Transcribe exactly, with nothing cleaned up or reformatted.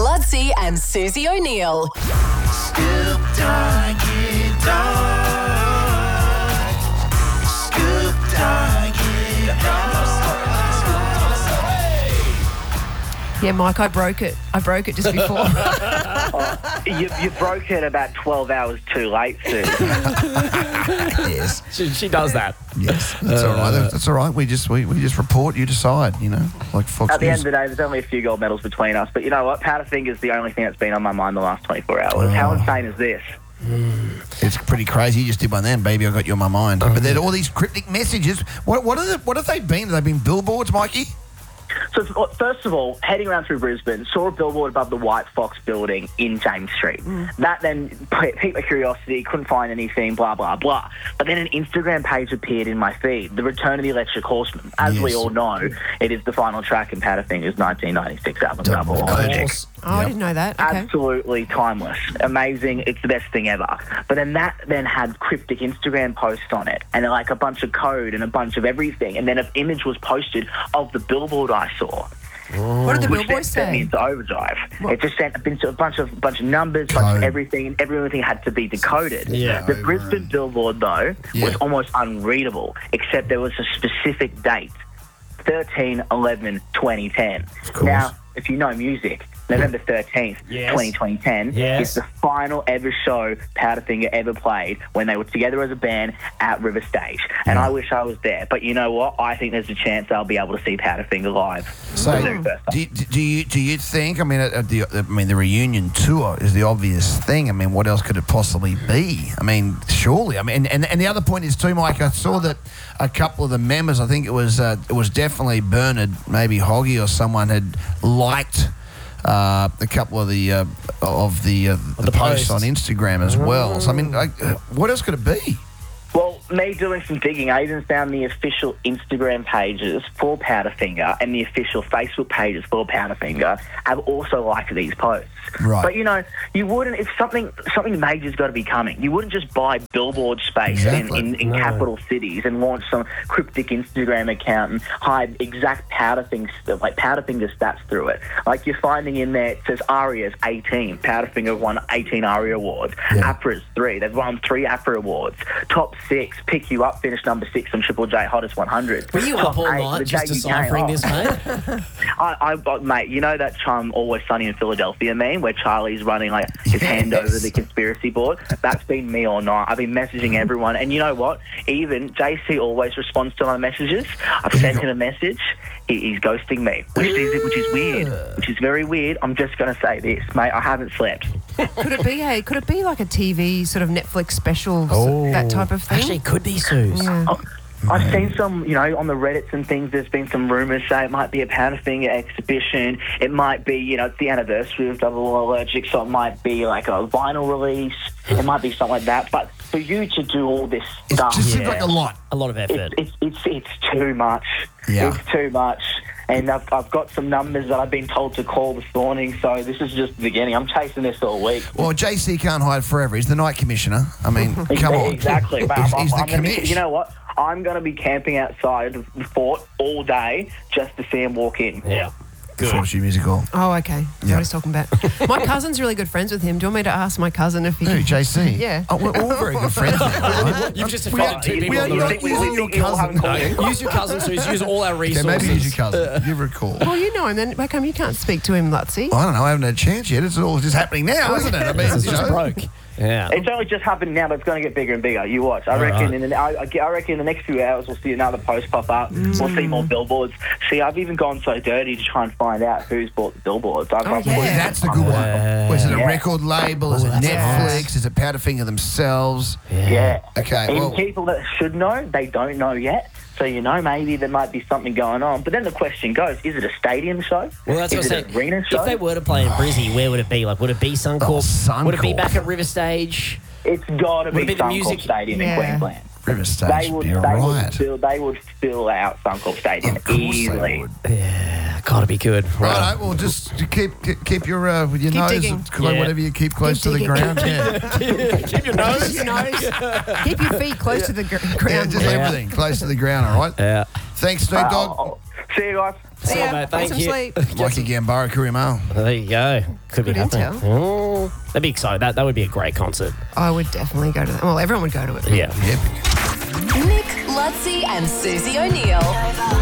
Ludsey and Susie O'Neill. Scoop Doggy Dog. Scoop Doggy Dog. Yeah, Mike, I broke it. I broke it just before. oh, you, you broke it about twelve hours too late, Sue. Yes. She, she does that. Yes. That's uh, all right. That's all right. We just we, we just report, you decide, you know, like Fox At the News. end of the day, there's only a few gold medals between us. But you know what? Powderfinger's the only thing that's been on my mind the last twenty-four hours. Oh. How insane is this? Mm. It's pretty crazy. You just did one then, baby. I got you on my mind. Oh, but then all these cryptic messages. What what are the, what have they been? Have they been billboards, Mikey? So, first of all, heading around through Brisbane, saw a billboard above the White Fox building in James Street. Mm. That then piqued my curiosity, couldn't find anything, blah, blah, blah. But then an Instagram page appeared in my feed, The Return of the Electric Horseman. As yes. we all know, it is the final track in Powderfinger's nineteen ninety-six album, Double Logic. Oh, yep. I didn't know that. Okay. Absolutely timeless. Amazing. It's the best thing ever. But then that then had cryptic Instagram posts on it and like a bunch of code and a bunch of everything. And then an image was posted of the billboard I saw. Oh. What did the billboard say? Sent me into overdrive. What? It just sent a bunch of bunch of, bunch of numbers, bunch of everything, and everything had to be decoded. Yeah. The Brisbane billboard, though, yeah. was almost unreadable, except there was a specific date, thirteen eleven twenty ten. Now, if you know music, November thirteenth, yes. twenty ten yes. is the final ever show Powderfinger ever played when they were together as a band at River Stage. And yeah. I wish I was there. But you know what? I think there's a chance I'll be able to see Powderfinger live. So, do, do you do you think? I mean, uh, the, I mean, the reunion tour is the obvious thing. I mean, what else could it possibly be? I mean, surely. I mean, and and the other point is too, Mike. I saw that a couple of the members. I think it was uh, it was definitely Bernard, maybe Hoggy or someone had liked. Uh, a couple of the uh, of the uh, the, the posts post. on Instagram as well. So I mean, like, what else could it be? Well, me doing some digging, I even found the official Instagram pages for Powderfinger and the official Facebook pages for Powderfinger have also liked these posts. Right. But, you know, you wouldn't, if something something major's got to be coming. You wouldn't just buy billboard space exactly. in, in, in no. capital cities and launch some cryptic Instagram account and hide exact Powderfinger, like Powderfinger stats through it. Like you're finding in there, it says Aria's eighteen. Powderfinger won eighteen Aria awards. Yeah. APRA's three. They've won three APRA awards. Top six. Pick You Up finished number six on Triple J Hottest one hundred. Were you Top up all eight, night just deciphering this, mate? I, I, mate, you know that um, Always Sunny in Philadelphia meme where Charlie's running like his yes. hand over the conspiracy board? That's been me all night. I've been messaging everyone, and you know what? Even J C always responds to my messages. I've sent him a message. He, he's ghosting me, which is which is weird, which is very weird. I'm just going to say this, mate. I haven't slept. Could it be? Hey, could it be like a T V sort of Netflix special, oh. that type of thing? Actually, it could be, Suze. Yeah. Oh, I've seen some, you know, on the Reddits and things, there's been some rumours say it might be a Powderfinger exhibition. It might be, you know, it's the anniversary of Double Allergic, so it might be like a vinyl release. It might be something like that. But for you to do all this it stuff... It just seems yeah. like a lot. A lot of effort. It's, it's, it's, it's too much. Yeah. It's too much. And I've, I've got some numbers that I've been told to call this morning, so this is just the beginning. I'm chasing this all week. Well, J C can't hide forever. He's the night commissioner. I mean, come on. Exactly. But he's I'm, he's I'm the commish. Be, you know what? I'm going to be camping outside the fort all day just to see him walk in. Yeah. Fortune Musical. Oh, okay. That's yeah. what he's talking about. My cousin's really good friends with him. Do you want me to ask my cousin if he Who, can... J C? Yeah. Oh, we're all very good friends. Right? You've just offended two people. We are not using your cousin. No, use your cousin, Suze. Use all our resources. Okay, maybe use your cousin. Give her a call. Well, you know him. Then how come you can't speak to him, Lutsey? Well, I don't know. I haven't had a chance yet. It's all just happening now, isn't it? I mean, it's just broke. Yeah. It's only just happened now, but it's going to get bigger and bigger. You watch. I all reckon. Right. In the, I, I reckon in the next few hours we'll see another post pop up. Mm. We'll see more billboards. See, I've even gone so dirty to try and find out who's bought the billboards. I've oh, yeah. Well, that's the good one. Uh, Was it a yeah. record label? Is oh, it Netflix? Nice. Is it Powderfinger themselves? Yeah. yeah. Okay. And well, people that should know, they don't know yet. So, you know, maybe there might be something going on. But then the question goes, is it a stadium show? Well, that's is what it I'm saying. An arena show? If they were to play in Brizzy, where would it be? Like, would it be Suncorp? Oh, Suncorp. Would it be back at River Stage? It's got to be, be Suncorp music? Stadium yeah. in Queensland. River Stage, they would, you're they right. Would fill, they would fill out Suncorp Stadium of course easily. They would. Yeah, gotta be good. Right, right well, just keep keep your uh, with your keep nose, digging. Yeah. whatever you keep close keep to digging. the ground. Yeah. Keep your nose. Keep your nose. Keep your feet close yeah. to the gr- ground. Yeah, just yeah. everything close to the ground. All right. Yeah. Thanks, Snoop Dogg. Uh, see you guys. See ya. mate. Get Thank some you. sleep. Mikey Gambaro, Kurimal. There you go. Could be Good happening. intel. Oh, that'd be exciting. That, that would be a great concert. I would definitely go to that. Well, everyone would go to it. Yeah. Yep. Nick, Lutzi, and Susie O'Neill.